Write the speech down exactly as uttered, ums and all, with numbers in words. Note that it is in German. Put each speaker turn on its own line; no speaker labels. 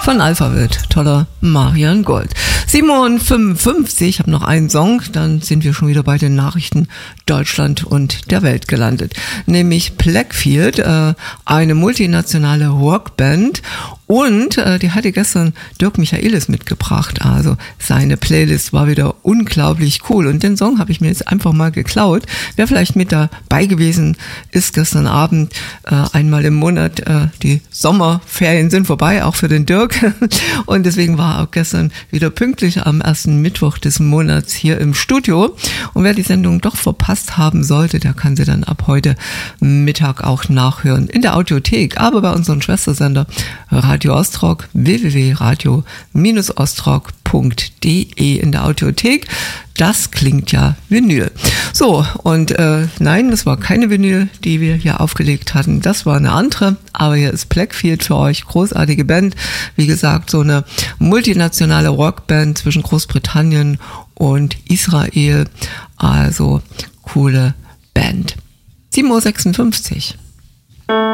von Alphaville, toller Marian Gold. sieben Uhr fünfundfünfzig, ich habe noch einen Song, dann sind wir schon wieder bei den Nachrichten Deutschland und der Welt gelandet. Nämlich Blackfield, äh, eine multinationale Rockband. Und äh, die hatte gestern Dirk Michaelis mitgebracht. Also seine Playlist war wieder unglaublich cool. Und den Song habe ich mir jetzt einfach mal geklaut. Wer vielleicht mit dabei gewesen ist gestern Abend, äh, einmal im Monat, äh, die Sommerferien sind vorbei, auch für den Dirk. Und deswegen war er auch gestern wieder pünktlich am ersten Mittwoch des Monats hier im Studio. Und wer die Sendung doch verpasst haben sollte, der kann sie dann ab heute Mittag auch nachhören in der Audiothek. Aber bei unseren Schwestersender Radio Radio Ostrock, w w w punkt radio Bindestrich ostrock punkt d e in der Audiothek. Das klingt ja Vinyl. So, und äh, nein, das war keine Vinyl, die wir hier aufgelegt hatten. Das war eine andere, aber hier ist Blackfield für euch. Großartige Band. Wie gesagt, so eine multinationale Rockband zwischen Großbritannien und Israel. Also, coole Band. sieben Uhr sechsundfünfzig.